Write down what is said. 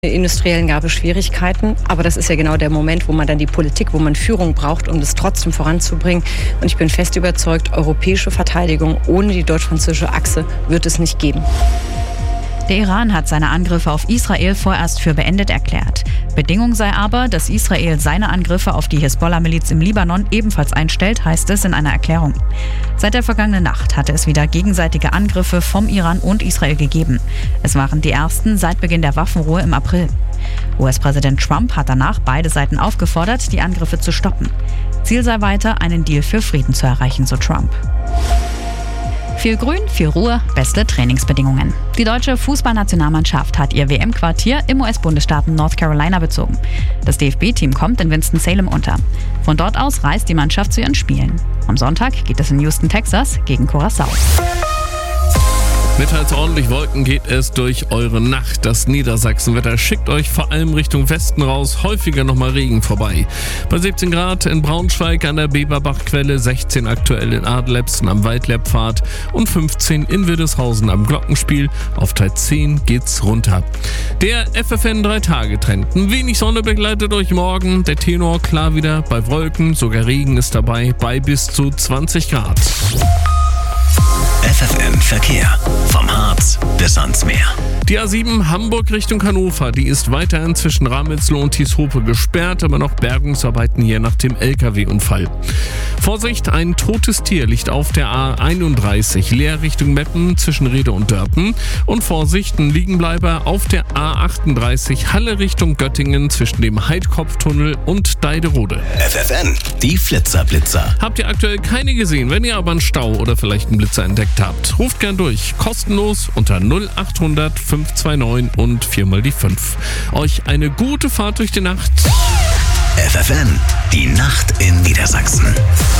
Industriellen gab es Schwierigkeiten, aber das ist ja genau der Moment, wo man dann die Politik, wo man Führung braucht, um das trotzdem voranzubringen. Und ich bin fest überzeugt, europäische Verteidigung ohne die deutsch-französische Achse wird es nicht geben. Der Iran hat seine Angriffe auf Israel vorerst für beendet erklärt. Bedingung sei aber, dass Israel seine Angriffe auf die Hisbollah-Miliz im Libanon ebenfalls einstellt, heißt es in einer Erklärung. Seit der vergangenen Nacht hatte es wieder gegenseitige Angriffe vom Iran und Israel gegeben. Es waren die ersten seit Beginn der Waffenruhe im April. US-Präsident Trump hat danach beide Seiten aufgefordert, die Angriffe zu stoppen. Ziel sei weiter, einen Deal für Frieden zu erreichen, so Trump. Viel Grün, viel Ruhe, beste Trainingsbedingungen. Die deutsche Fußballnationalmannschaft hat ihr WM-Quartier im US-Bundesstaat North Carolina bezogen. Das DFB-Team kommt in Winston-Salem unter. Von dort aus reist die Mannschaft zu ihren Spielen. Am Sonntag geht es in Houston, Texas gegen Curaçao. Mit teils ordentlich Wolken geht es durch eure Nacht. Das Niedersachsenwetter schickt euch vor allem Richtung Westen raus, häufiger nochmal Regen vorbei. Bei 17 Grad in Braunschweig an der Beberbachquelle, 16 aktuell in Adelebsen am Waldlerpfad und 15 in Wildeshausen am Glockenspiel. Auf Teil 10 geht's runter. Der FFN 3-Tage-Trend. Ein wenig Sonne begleitet euch morgen. Der Tenor klar wieder bei Wolken, sogar Regen ist dabei, bei bis zu 20 Grad. FFN Verkehr. Vom Harz bis ans Meer. Die A7 Hamburg Richtung Hannover, die ist weiterhin zwischen Ramelsloh und Tieshope gesperrt, aber noch Bergungsarbeiten hier nach dem LKW-Unfall. Vorsicht, ein totes Tier liegt auf der A31, leer Richtung Meppen zwischen Rede und Dörpen. Und Vorsicht, ein Liegenbleiber auf der A38 Halle Richtung Göttingen zwischen dem Heidkopftunnel und Deiderode. FFN, die Flitzer-Blitzer. Habt ihr aktuell keine gesehen? Wenn ihr aber einen Stau oder vielleicht einen Blitzer entdeckt habt, ruft gern durch. Kostenlos unter 0800 529 und 4 die 5. Euch eine gute Fahrt durch die Nacht. FFN, die Nacht in Niedersachsen.